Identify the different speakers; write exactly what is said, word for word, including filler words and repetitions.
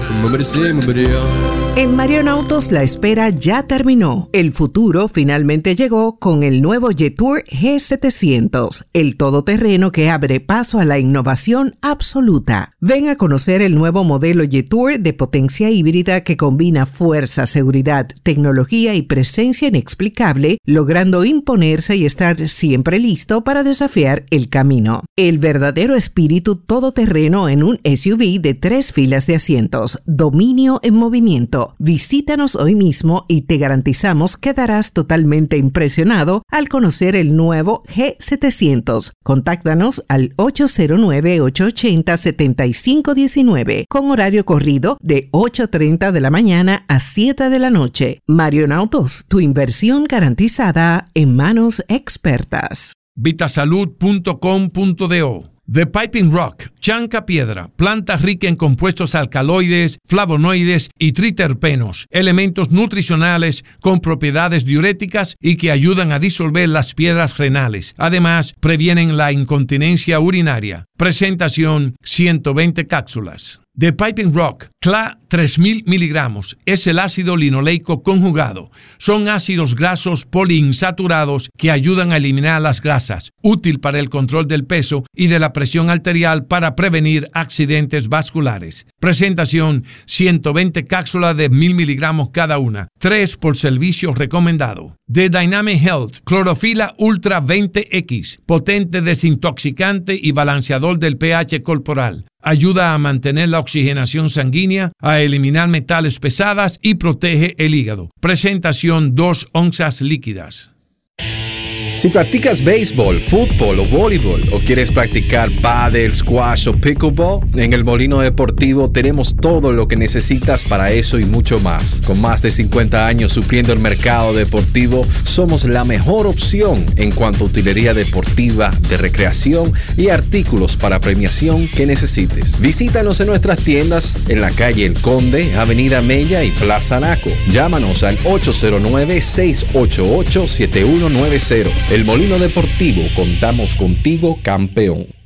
Speaker 1: En Marion Autos la espera ya terminó. El futuro finalmente llegó con el nuevo Jetour G setecientos, el todoterreno que abre paso a la innovación absoluta. Ven a conocer el nuevo modelo Jetour de potencia híbrida que combina fuerza, seguridad, tecnología y presencia inexplicable, logrando imponerse y estar siempre listo para desafiar el camino. El verdadero espíritu todoterreno en un S U V de tres filas de asientos. Dominio en movimiento. Visítanos hoy mismo y te garantizamos que quedarás totalmente impresionado al conocer el nuevo G setecientos. Contáctanos al ocho cero nueve, ocho ocho cero, siete cinco uno nueve con horario corrido de ocho treinta de la mañana a siete de la noche. Marion Autos, tu inversión garantizada en manos expertas.
Speaker 2: Vitasalud punto com punto do. The Piping Rock, chanca piedra, planta rica en compuestos alcaloides, flavonoides y triterpenos, elementos nutricionales con propiedades diuréticas y que ayudan a disolver las piedras renales. Además, previenen la incontinencia urinaria. Presentación: ciento veinte cápsulas. The Piping Rock, C L A tres mil miligramos, es el ácido linoleico conjugado. Son ácidos grasos poliinsaturados que ayudan a eliminar las grasas, útil para el control del peso y de la presión arterial para prevenir accidentes vasculares. Presentación: ciento veinte cápsulas de mil miligramos cada una, tres por servicio recomendado. The Dynamic Health, Clorofila Ultra veinte equis, potente desintoxicante y balanceador del pH corporal. Ayuda a mantener la oxigenación sanguínea, a eliminar metales pesadas y protege el hígado. Presentación: dos onzas líquidas.
Speaker 3: Si practicas béisbol, fútbol o voleibol o quieres practicar pádel, squash o pickleball, en el Molino Deportivo tenemos todo lo que necesitas para eso y mucho más. Con más de cincuenta años supliendo el mercado deportivo, somos la mejor opción en cuanto a utilería deportiva, de recreación y artículos para premiación que necesites. Visítanos en nuestras tiendas en la calle El Conde, Avenida Mella y Plaza Naco. Llámanos al ocho cero nueve, seis ocho ocho, siete uno nueve cero. El Molino Deportivo, contamos contigo, campeón.